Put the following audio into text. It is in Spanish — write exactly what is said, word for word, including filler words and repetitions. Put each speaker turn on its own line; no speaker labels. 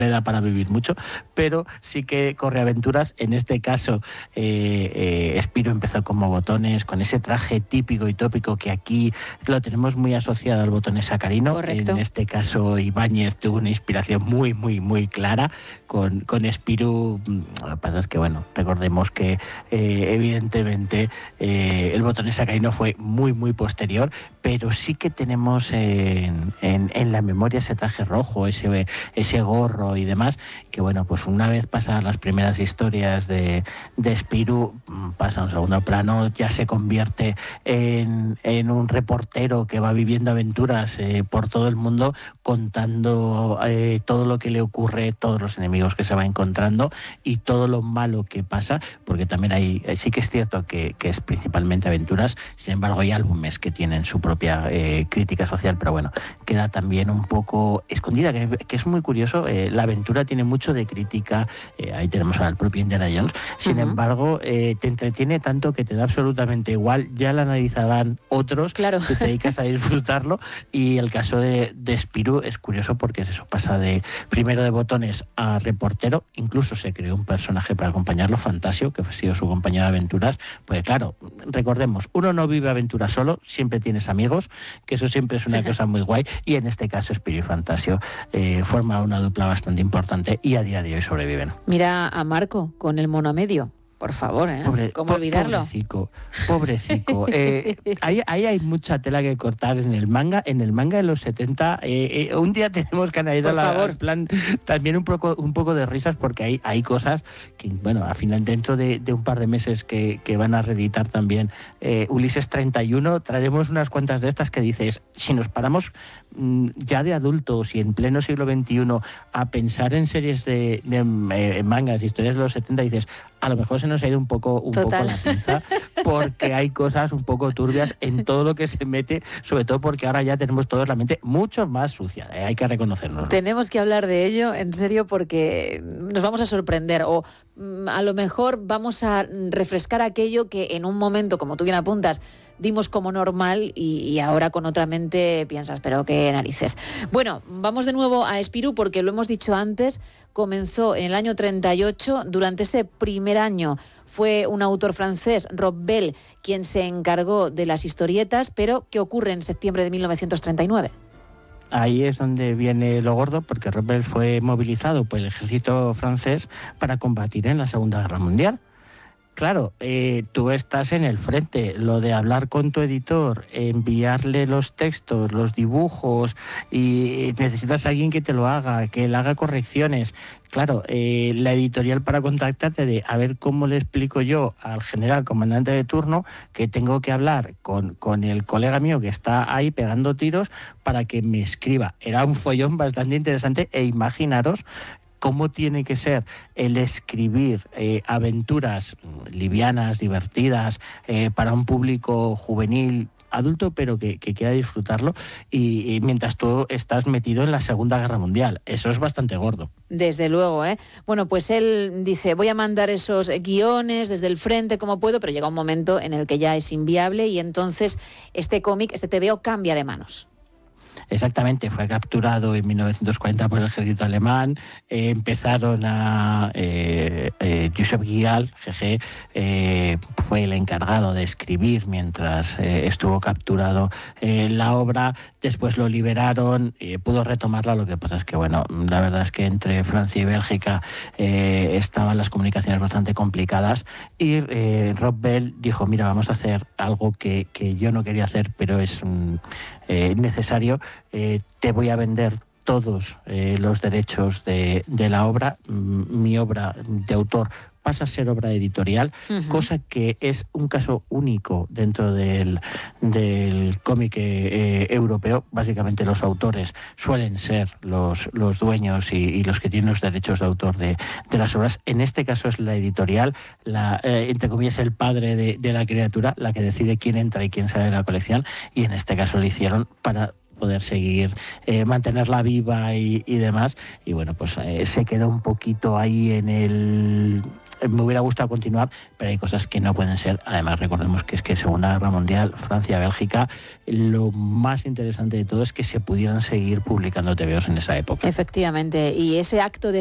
le da para vivir mucho, pero sí que corre aventuras. En este caso, eh, eh, Spirou empezó como Botones, con ese traje típico y tópico que aquí lo tenemos muy asociado al Botones sacarino.
Correcto.
En este caso, Ibáñez tuvo una inspiración muy, muy, muy clara con, con Spirou. Lo que pasa es que, bueno, recordemos que eh, evidentemente eh, el Botones sacarino fue muy, muy posterior, pero sí que tenemos en, en, en la memoria ese traje rojo, ese, ese gorro y demás, que bueno, pues una vez pasadas las primeras historias de, de Spirou, pasa a un segundo plano, ya se convierte en, en un reportero que va viviendo aventuras eh, por todo el mundo, contando eh, todo lo que le ocurre, todos los enemigos que se va encontrando y todo lo malo que pasa, porque también hay, sí que es cierto que, que es principalmente aventuras, sin embargo hay álbumes que tienen su propia eh, crítica social, pero bueno, queda también un poco escondida, que, que es muy curioso. Eh, la aventura tiene mucho de crítica, eh, ahí tenemos al propio Indiana Jones, sin uh-huh. embargo eh, te entretiene tanto que te da absolutamente igual, ya la analizarán otros,
claro.
que te dedicas a disfrutarlo. Y el caso de, de Spirou es curioso porque es eso, pasa de primero de Botones a reportero, incluso se creó un personaje para acompañarlo, Fantasio, que ha sido su compañero de aventuras. Pues claro, recordemos, uno no vive aventuras solo, siempre tienes amigos, que eso siempre es una cosa muy guay, y en este caso Spirou y Fantasio eh, forman una dupla bastante importante y a día de hoy sobreviven.
Mira a Marco con el mono a medio. Por favor, ¿eh? Pobre, ¿Cómo olvidarlo?
Pobrecico, pobrecico. eh, ahí, ahí hay mucha tela que cortar en el manga. En el manga de los setenta, eh, eh, un día tenemos que analizar la, el plan, también un poco, un poco de risas, porque hay, hay cosas que, bueno, al final dentro de, de un par de meses que, que van a reeditar también eh, Ulises treinta y uno, traeremos unas cuantas de estas que dices, si nos paramos mmm, ya de adultos y en pleno siglo veintiuno a pensar en series de, de eh, mangas, historias de los setenta, dices, a lo mejor se nos ha ido un poco, un poco la pinza, porque hay cosas un poco turbias en todo lo que se mete, sobre todo porque ahora ya tenemos todos la mente mucho más sucia, ¿eh? Hay que reconocerlo.
Tenemos que hablar de ello, en serio, porque nos vamos a sorprender, o a lo mejor vamos a refrescar aquello que en un momento, como tú bien apuntas, dimos como normal y, y ahora con otra mente piensas, pero qué narices. Bueno, vamos de nuevo a Spirou porque lo hemos dicho antes, comenzó en el año treinta y ocho, durante ese primer año fue un autor francés, Rob Bell, quien se encargó de las historietas, pero ¿qué ocurre en septiembre de mil novecientos treinta y nueve?
Ahí es donde viene lo gordo, porque Rob Bell fue movilizado por el ejército francés para combatir en la Segunda Guerra Mundial. Claro, eh, tú estás en el frente, lo de hablar con tu editor, enviarle los textos, los dibujos, y necesitas a alguien que te lo haga, que le haga correcciones. Claro, eh, la editorial para contactarte de a ver cómo le explico yo al general comandante de turno que tengo que hablar con, con el colega mío que está ahí pegando tiros para que me escriba. Era un follón bastante interesante, e imaginaros cómo tiene que ser el escribir eh, aventuras livianas, divertidas, eh, para un público juvenil, adulto, pero que, que quiera disfrutarlo, y, y mientras tú estás metido en la Segunda Guerra Mundial. Eso es bastante gordo.
Desde luego, ¿eh? Bueno, pues él dice, voy a mandar esos guiones desde el frente como puedo, pero llega un momento en el que ya es inviable y entonces este cómic, este tebeo cambia de manos.
Exactamente, fue capturado en mil novecientos cuarenta por el ejército alemán, eh, empezaron a... Eh, eh, Josep Guigal, jeje, eh, fue el encargado de escribir mientras eh, estuvo capturado eh, la obra, después lo liberaron, eh, pudo retomarla, lo que pasa es que, bueno, la verdad es que entre Francia y Bélgica eh, estaban las comunicaciones bastante complicadas, y eh, Rob Bell dijo, mira, vamos a hacer algo que, que yo no quería hacer, pero es mm, eh, necesario. Eh, te voy a vender todos eh, los derechos de, de la obra. Mi obra de autor pasa a ser obra editorial, uh-huh. cosa que es un caso único dentro del, del cómic eh, europeo. Básicamente los autores suelen ser los, los dueños y, y los que tienen los derechos de autor de, de las obras. En este caso es la editorial, la, eh, entre comillas, el padre de, de la criatura, la que decide quién entra y quién sale de la colección, y en este caso lo hicieron para poder seguir, eh, mantenerla viva y, y demás, y bueno, pues eh, se quedó un poquito ahí en el me hubiera gustado continuar, pero hay cosas que no pueden ser. Además, recordemos que es que Segunda Guerra Mundial, Francia, Bélgica, lo más interesante de todo es que se pudieran seguir publicando tebeos en esa época.
Efectivamente, y ese acto de